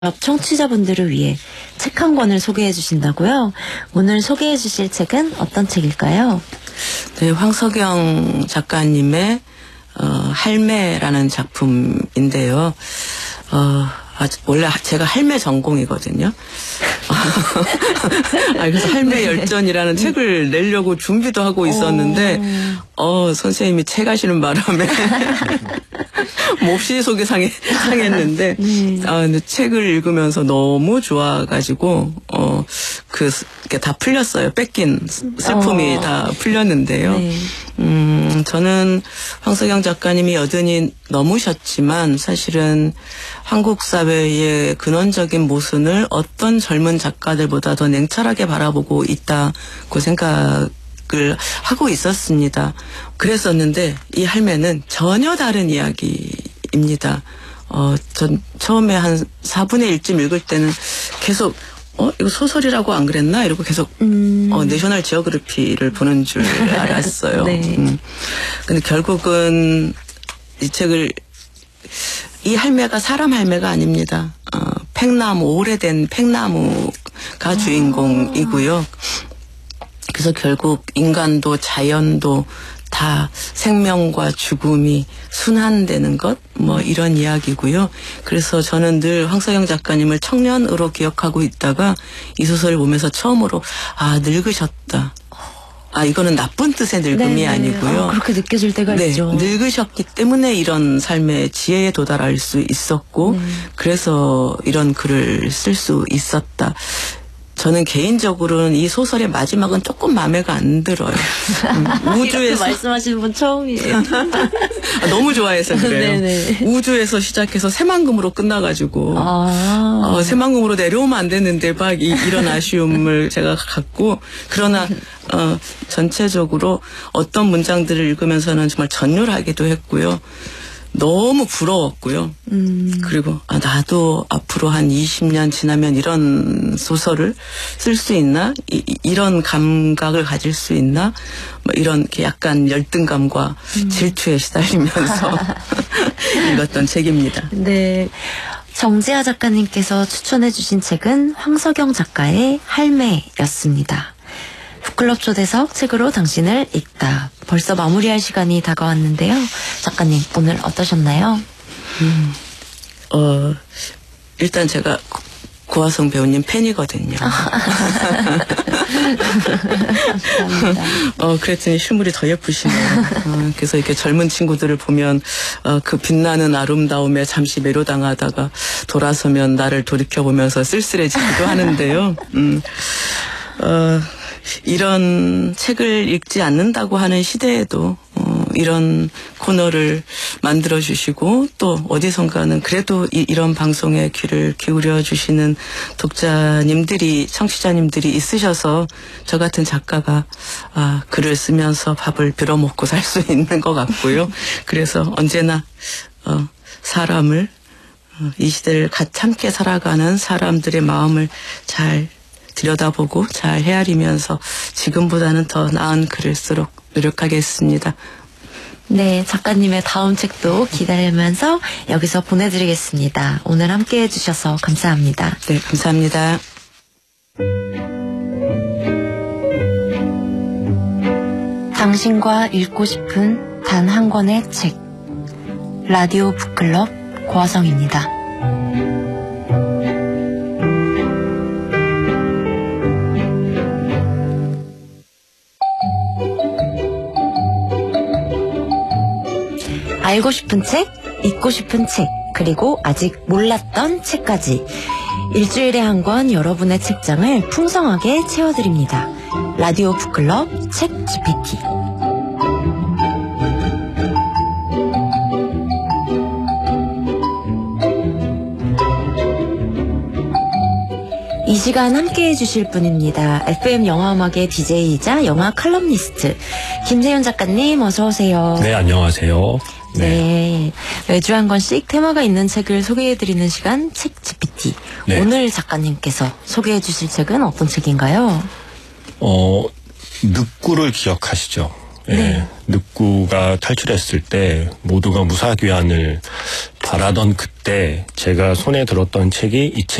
청취자분들을 위해 책 한 권을 소개해 주신다고요? 오늘 소개해 주실 책은 어떤 책일까요? 네, 황석영 작가님의 할매라는 작품인데요. 원래 제가 할매 전공이거든요. 그래서 할매 열전이라는 책을 내려고 준비도 하고 있었는데, 선생님이 책 하시는 바람에 몹시 속이 상했는데, 근데 책을 읽으면서 너무 좋아가지고, 그게 다 풀렸어요. 뺏긴 슬픔이 다 풀렸는데요. 네. 저는 황석영 작가님이 여든이 넘으셨지만 사실은 한국 사회의 근원적인 모순을 어떤 젊은 작가들보다 더 냉철하게 바라보고 있다고 생각을 하고 있었습니다. 그랬었는데 이 할매는 전혀 다른 이야기입니다. 전 처음에 한 4분의 1쯤 읽을 때는 계속 이거 소설이라고 안 그랬나? 이러고 계속, 내셔널 지오그래피를 보는 줄 알았어요. 네. 근데 결국은 이 할매가 사람 할매가 아닙니다. 오래된 팽나무가 주인공이고요. 그래서 결국 인간도 자연도 다 생명과 죽음이 순환되는 것, 이런 이야기고요. 그래서 저는 늘 황석영 작가님을 청년으로 기억하고 있다가 이 소설을 보면서 처음으로, 늙으셨다. 이거는 나쁜 뜻의 늙음이 네네. 아니고요. 그렇게 느껴질 때가 있죠. 늙으셨기 때문에 이런 삶의 지혜에 도달할 수 있었고, 그래서 이런 글을 쓸 수 있었다. 저는 개인적으로는 이 소설의 마지막은 조금 마음에가 안 들어요. 우주에서 말씀하시는 분 처음이에요. 너무 좋아해서 그래요. 네네. 우주에서 시작해서 새만금으로 끝나가지고 새만금으로 내려오면 안 되는데 막 이런 아쉬움을 제가 갖고, 그러나 전체적으로 어떤 문장들을 읽으면서는 정말 전율하기도 했고요. 너무 부러웠고요. 그리고 나도 앞으로 한 20년 지나면 이런 소설을 쓸 수 있나? 이런 감각을 가질 수 있나? 이런 약간 열등감과 질투에 시달리면서 읽었던 책입니다. 네. 정지아 작가님께서 추천해 주신 책은 황석영 작가의 할매였습니다. 북클럽 초대석 책으로 당신을 읽다. 벌써 마무리할 시간이 다가왔는데요. 작가님, 오늘 어떠셨나요? 일단 제가 고화성 배우님 팬이거든요. 감사합니다. 그랬더니 실물이 더 예쁘시네요. 그래서 이렇게 젊은 친구들을 보면 그 빛나는 아름다움에 잠시 매료당하다가 돌아서면 나를 돌이켜보면서 쓸쓸해지기도 하는데요. 이런 책을 읽지 않는다고 하는 시대에도 이런 코너를 만들어주시고, 또 어디선가는 그래도 이런 방송에 귀를 기울여 주시는 독자님들이, 청취자님들이 있으셔서 저 같은 작가가 글을 쓰면서 밥을 빌어먹고 살 수 있는 것 같고요. 그래서 언제나 사람을, 이 시대를 함께 살아가는 사람들의 마음을 잘 들여다보고 잘 헤아리면서 지금보다는 더 나은 글을 쓰도록 노력하겠습니다. 네, 작가님의 다음 책도 기다리면서 여기서 보내드리겠습니다. 오늘 함께 해주셔서 감사합니다. 네, 감사합니다. 당신과 읽고 싶은 단 한 권의 책. 라디오 북클럽 고화성입니다. 알고 싶은 책, 읽고 싶은 책, 그리고 아직 몰랐던 책까지 일주일에 한 권 여러분의 책장을 풍성하게 채워드립니다. 라디오 북클럽 책 GPT. 이 시간 함께해 주실 분입니다. FM 영화음악의 DJ이자 영화 칼럼니스트 김세윤 작가님, 어서 오세요. 네, 안녕하세요. 네. 매주 한 권씩 테마가 있는 책을 소개해드리는 시간, 책 GPT. 네. 오늘 작가님께서 소개해 주실 책은 어떤 책인가요? 늑구를 기억하시죠? 네. 늑구가 탈출했을 때 모두가 무사귀환을 바라던 그때 제가 손에 들었던 책이 이